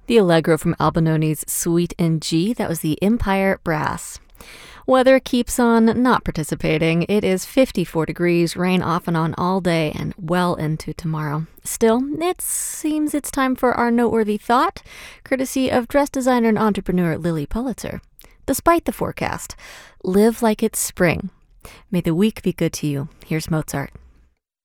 The Allegro from Albinoni's Suite in G, that was the Empire Brass. Weather keeps on not participating. It is 54 degrees, rain off and on all day and well into tomorrow. Still, it seems it's time for our noteworthy thought, courtesy of dress designer and entrepreneur Lily Pulitzer. Despite the forecast, live like it's spring. May the week be good to you. Here's Mozart.